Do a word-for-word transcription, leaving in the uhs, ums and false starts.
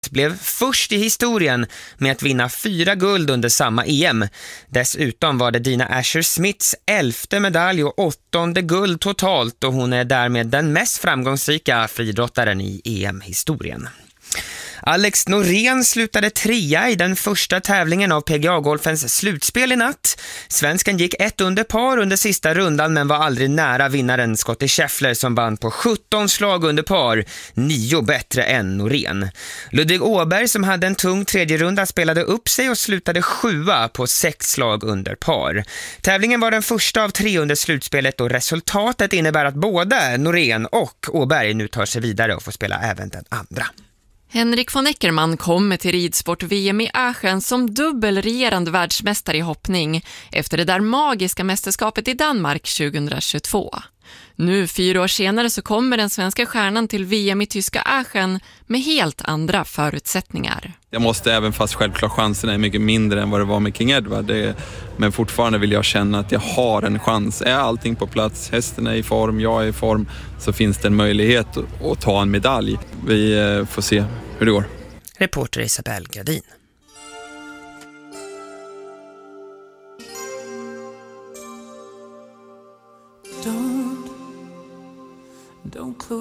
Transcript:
blev först i historien med att vinna fyra guld under samma E M. Dessutom var det Dina Asher-Smiths elfte medalj och åttonde guld totalt, och hon är därmed den mest framgångsrika friidrottaren i E M-historien. Alex Norén slutade trea i den första tävlingen av P G A-golfens slutspel i natt. Svensken gick ett under par under sista rundan men var aldrig nära vinnaren Scottie Scheffler som vann på sjutton slag under par, nio bättre än Norén. Ludvig Åberg som hade en tung tredje runda spelade upp sig och slutade sjua på sex slag under par. Tävlingen var den första av tre under slutspelet och resultatet innebär att både Norén och Åberg nu tar sig vidare och får spela även den andra. Henrik von Eckermann kommer till ridsport-V M i Aachen som dubbelregerande världsmästare i hoppning efter det där magiska mästerskapet i Danmark tjugohundratjugotvå. Nu, fyra år senare, så kommer den svenska stjärnan till V M i tyska Aachen med helt andra förutsättningar. Jag måste, även fast självklart chanserna är mycket mindre än vad det var med King Edward. Det, men fortfarande vill jag känna att jag har en chans. Är allting på plats, hästen är i form, jag är i form, så finns det en möjlighet att, att ta en medalj. Vi eh, får se hur det går. Reporter Isabelle Gradin. Don't, don't close